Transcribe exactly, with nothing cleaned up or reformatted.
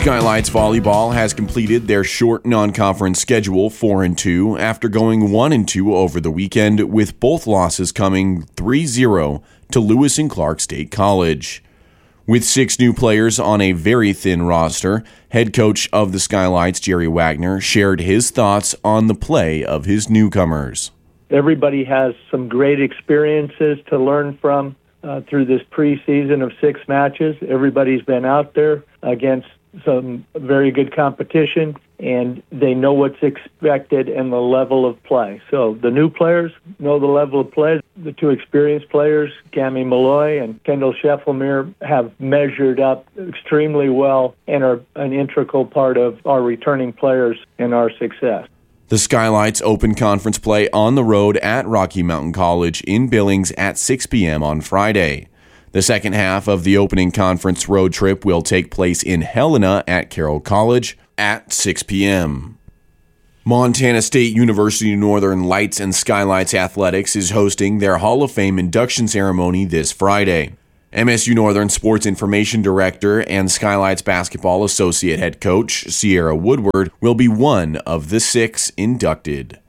Skylights Volleyball has completed their short non-conference schedule four and two after going one and two over the weekend, with both losses coming three zero to Lewis and Clark State College. With six new players on a very thin roster, head coach of the Skylights, Jerry Wagner, shared his thoughts on the play of his newcomers. Everybody has some great experiences to learn from uh, through this preseason of six matches. Everybody's been out there against some very good competition, and they know what's expected and the level of play. So the new players know the level of play. The two experienced players, Cami Malloy and Kendall Scheffelmere, have measured up extremely well and are an integral part of our returning players and our success. The Skylights open conference play on the road at Rocky Mountain College in Billings at six p.m. on Friday. The second half of the opening conference road trip will take place in Helena at Carroll College at six p.m. Montana State University Northern Lights and Skylights Athletics is hosting their Hall of Fame induction ceremony this Friday. M S U Northern Sports Information Director and Skylights Basketball Associate Head Coach Sierra Woodward will be one of the six inducted.